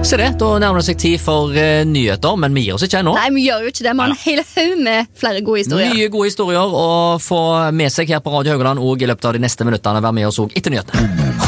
Se det, da nærmer det seg tid for nyheter, men vi gir oss ikke ennå. Nei, vi gjør jo ikke det. Vi har en hel haug med flere gode historier. Nye gode historier å få med seg her på Radio Haugaland og i løpet av de neste minuttene være med oss også etter nyhetene.